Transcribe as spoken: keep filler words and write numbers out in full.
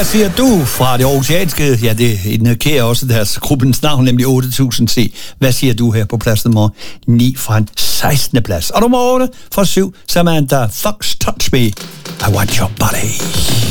Hvad siger du fra det oceanske? Ja, det indikerer også deres gruppens navn, nemlig otte tusind C. Hvad siger du her på plads nummer ni fra en sekstende plads? Og nummer otte fra syv, Samantha Fox, Touch Me. I Want Your Body.